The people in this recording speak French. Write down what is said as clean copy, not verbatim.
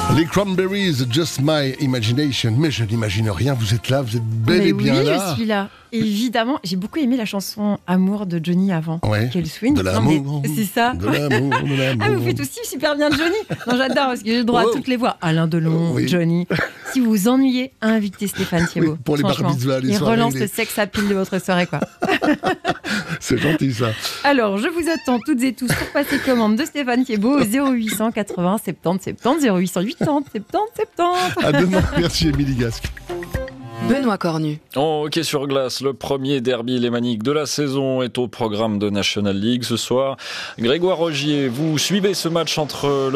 Les Cranberries, Just My Imagination. Mais je n'imagine rien, vous êtes là, vous êtes bel et bien oui, là. je suis là. Évidemment, j'ai beaucoup aimé la chanson Amour de Johnny avant. Ouais. Quel swing. De l'amour. C'est ça. De l'amour, de l'amour. Ah, vous faites aussi super bien Johnny. Non, j'adore parce que j'ai le droit à toutes les voix. Alain Delon, Oui. Johnny. Si vous vous ennuyez, invitez Stéphane Thiebaud. Oui, pour les bar mitzvahs, les il soirées, relance les- le sex appeal de votre soirée, quoi. C'est gentil ça. Alors, je vous attends toutes et tous pour passer commande de Stéphane Thiebaud au 0800 80 70 70 0800 80 70 70. À demain, merci Émilie Gasque. Benoît Cornu. En hockey sur glace, le premier derby lémanique de la saison est au programme de National League ce soir. Grégoire Rogier, vous suivez ce match entre le